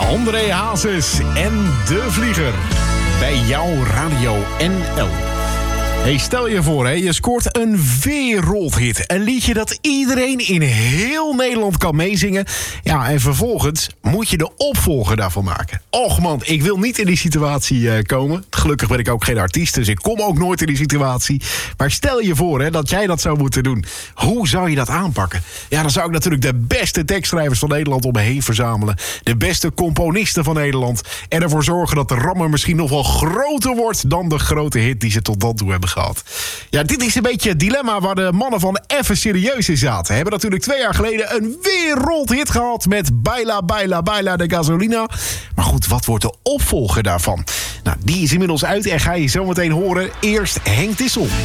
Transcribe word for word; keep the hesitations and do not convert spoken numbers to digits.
André Hazes en De Vlieger bij jouw Radio N L. Hey, stel je voor, hè, je scoort een wereldhit. Een liedje dat iedereen in heel Nederland kan meezingen. Ja, en vervolgens moet je de opvolger daarvan maken. Och man, ik wil niet in die situatie uh, komen. Gelukkig ben ik ook geen artiest, dus ik kom ook nooit in die situatie. Maar stel je voor hè, dat jij dat zou moeten doen. Hoe zou je dat aanpakken? Ja, dan zou ik natuurlijk de beste tekstschrijvers van Nederland om me heen verzamelen. De beste componisten van Nederland. En ervoor zorgen dat de rammer misschien nog wel groter wordt dan de grote hit die ze tot dan toe hebben gehad. Ja, dit is een beetje het dilemma waar de mannen van Even Serieus in zaten. Hebben natuurlijk twee jaar geleden een wereldhit gehad met Baila, Baila, Baila de Gasolina. Maar goed, wat wordt de opvolger daarvan? Nou, die is inmiddels uit en ga je zo meteen horen. Eerst Henk Dissel.